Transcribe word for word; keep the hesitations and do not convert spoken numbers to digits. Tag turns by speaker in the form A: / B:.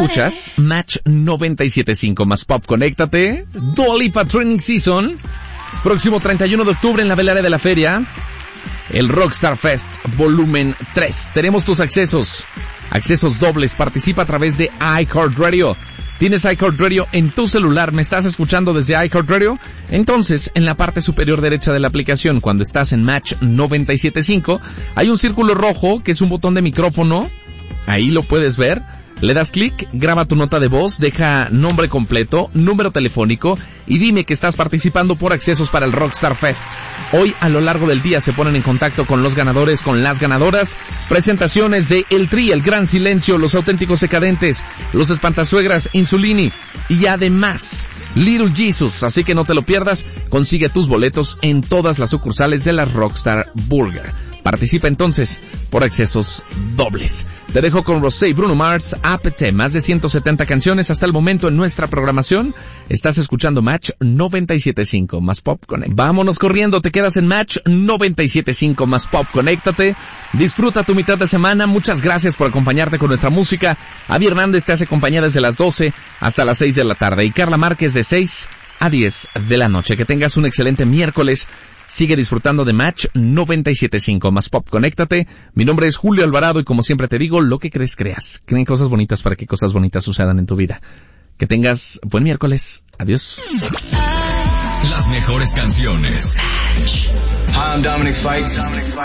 A: Escuchas Match noventa y siete punto cinco más Pop. Conéctate. Dua Lipa Training Season. Próximo treinta y uno de octubre en la velarea de la feria. El Rockstar Fest Volumen tres. Tenemos tus accesos. Accesos dobles. Participa a través de iHeartRadio. ¿Tienes iHeartRadio en tu celular? ¿Me estás escuchando desde iHeartRadio? Entonces, en la parte superior derecha de la aplicación, cuando estás en Match noventa y siete punto cinco, hay un círculo rojo que es un botón de micrófono. Ahí lo puedes ver. Le das clic, graba tu nota de voz, deja nombre completo, número telefónico y dime que estás participando por accesos para el Rockstar Fest. Hoy a lo largo del día se ponen en contacto con los ganadores, con las ganadoras. Presentaciones de El Tri, El Gran Silencio, Los Auténticos Decadentes, Los Espantasuegras, Insulini y además Little Jesus. Así que no te lo pierdas, consigue tus boletos en todas las sucursales de la Rockstar Burger. Participa entonces por accesos dobles. Te dejo con Rosé y Bruno Mars, A P T, más de ciento setenta canciones hasta el momento en nuestra programación. Estás escuchando Match noventa y siete punto cinco más Pop Connect. Vámonos corriendo, te quedas en Match noventa y siete punto cinco más Pop. Conéctate, disfruta tu mitad de semana. Muchas gracias por acompañarte con nuestra música. Avi Hernández te hace compañía desde las doce hasta las seis de la tarde y Carla Márquez de seis a diez de la noche. Que tengas un excelente miércoles. Sigue disfrutando de Match noventa y siete punto cinco más Pop. Conéctate. Mi nombre es Julio Alvarado y como siempre te digo, lo que crees, creas. Creen cosas bonitas para que cosas bonitas sucedan en tu vida. Que tengas buen miércoles. Adiós.
B: Las mejores canciones. Hi, I'm Dominic Fike.